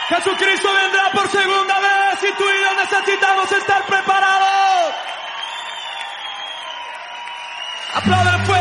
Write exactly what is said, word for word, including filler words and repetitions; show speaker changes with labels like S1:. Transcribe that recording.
S1: Jesucristo vendrá por segunda vez y tú y yo necesitamos estar preparados. ¡Aplaudan!